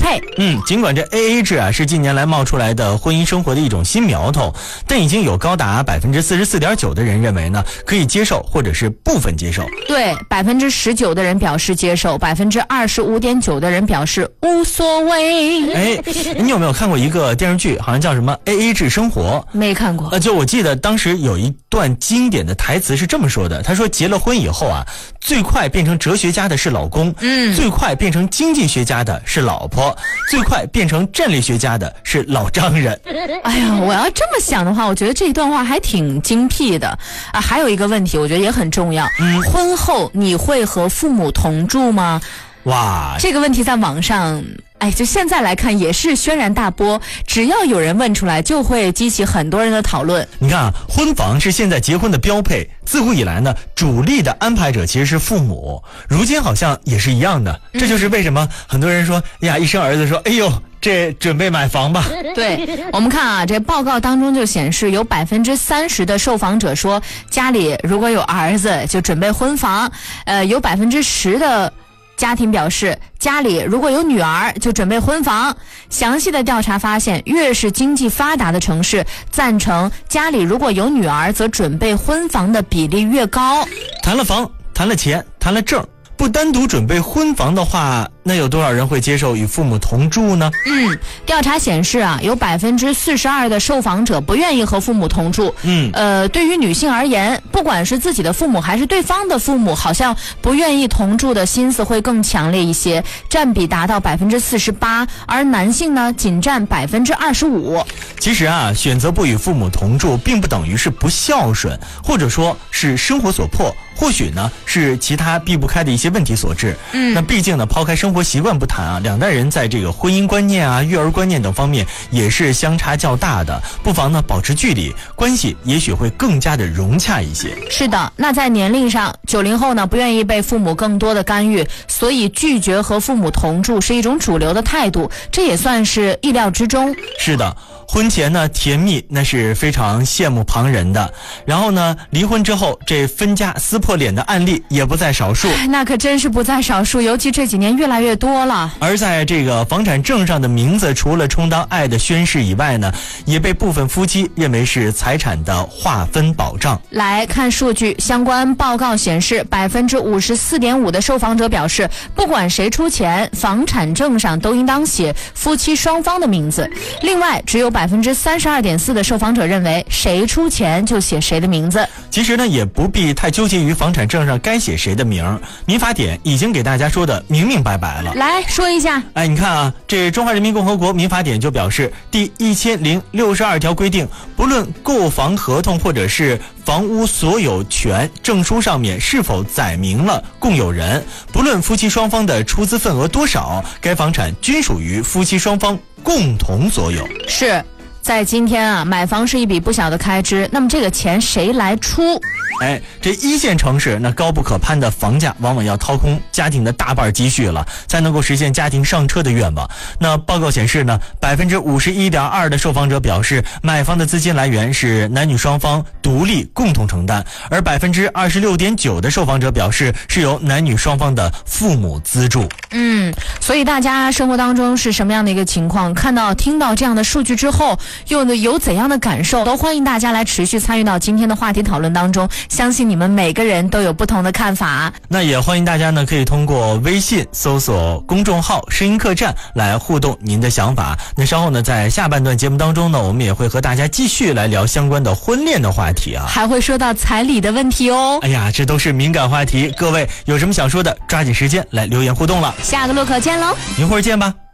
配。 尽管这 AA 制是近年来冒出来的婚姻生活的一种新苗头，但已经有高达 44.9% 的人认为呢可以接受或者是部分接受。 对， 19% 的人表示接受， 25.9% 的人表示无所谓。 你有没有看过一个电视剧，好像叫什么 AA 制生活？ 没看过。 就我记得当时有一段经典的台词是这么说的，他说结了婚以后最快变成哲学家的是老公，最快变成经济学家的是老婆，最快变成战略学家的是老丈人。 哎呀，我要这么想的话，我觉得这一段话还挺精辟的还有一个问题我觉得也很重要，婚后你会和父母同住吗？ 哇， 这个问题在网上就现在来看也是轩然大波，只要有人问出来就会激起很多人的讨论。 你看婚房是现在结婚的标配，自古以来呢主力的安排者其实是父母，如今好像也是一样的。这就是为什么很多人说一生儿子说这准备买房吧。 对，我们看这报告当中就显示有 30% 的受访者说家里如果有儿子就准备婚房，有 10% 的家庭表示家里如果有女儿就准备婚房。详细的调查发现，越是经济发达的城市，赞成家里如果有女儿则准备婚房的比例越高。 谈了房，谈了钱，谈了证，不单独准备婚房的话，那有多少人会接受与父母同住呢？ 调查显示有 42% 的受访者不愿意和父母同住。对于女性而言，不管是自己的父母还是对方的父母，好像不愿意同住的心思会更强烈一些，占比达到 48%， 而男性呢仅占 25%。 其实选择不与父母同住并不等于是不孝顺，或者说是生活所迫，或许呢是其他避不开的一些问题所致。那毕竟呢抛开生活习惯不谈两代人在这个婚姻观念育儿观念等方面也是相差较大的，不妨呢保持距离，关系也许会更加的融洽一些。 是的，那在年龄上，90后呢不愿意被父母更多的干预，所以拒绝和父母同住是一种主流的态度，这也算是意料之中。 是的，婚前呢甜蜜那是非常羡慕旁人的，然后呢离婚之后这分家撕破脸的案例也不在少数。 那可真是不在少数，尤其这几年越来越多了。 而在这个房产证上的名字，除了充当爱的宣誓以外呢，也被部分夫妻认为是财产的划分保障。 来看数据，相关报告显示 54.5% 的受访者表示，不管谁出钱，房产证上都应当写夫妻双方的名字。另外只有 32.4% 的受访者认为谁出钱就写谁的名字。 其实呢也不必太纠结于房产证上该写谁的名，民法典已经给大家说的明明白白了。 来说一下。 你看这中华人民共和国民法典就表示，第1062条规定，不论购房合同或者是房屋所有权证书上面是否载明了共有人，不论夫妻双方的出资份额多少，该房产均属于夫妻双方共同所有。 是，在今天买房是一笔不小的开支，那么这个钱谁来出？ 这一线城市那高不可攀的房价往往要掏空家庭的大半积蓄了，才能够实现家庭上车的愿望。那报告显示呢 51.2% 的受访者表示买房的资金来源是男女双方独立共同承担，而 26.9% 的受访者表示是由男女双方的父母资助。 所以大家生活当中是什么样的一个情况，听到这样的数据之后又有怎样的感受，都欢迎大家来持续参与到今天的话题讨论当中，相信你们每个人都有不同的看法。 那也欢迎大家呢可以通过微信搜索公众号声音客栈来互动您的想法。那稍后呢在下半段节目当中呢，我们也会和大家继续来聊相关的婚恋的话题还会说到彩礼的问题哦。 这都是敏感话题，各位有什么想说的抓紧时间来留言互动了。 下个路口见喽， 一会儿见吧。